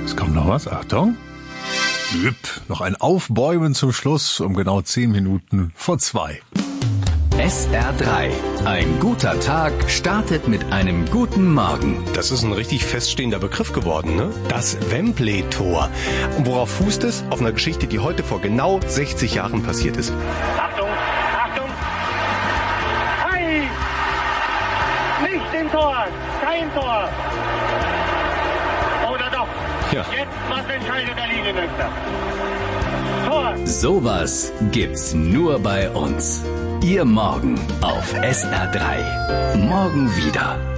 Es kommt noch was, Achtung. Noch ein Aufbäumen zum Schluss um genau 10 Minuten vor 2. SR3. Ein guter Tag startet mit einem guten Morgen. Das ist ein richtig feststehender Begriff geworden, ne? Das Wembley-Tor. Und worauf fußt es? Auf einer Geschichte, die heute vor genau 60 Jahren passiert ist. Achtung, Achtung! Hey! Nicht im Tor! Kein Tor! Oder doch? Ja. Jetzt, was entscheidet der Linienrichter? Tor! Sowas gibt's nur bei uns. Ihr Morgen auf SR3. Morgen wieder.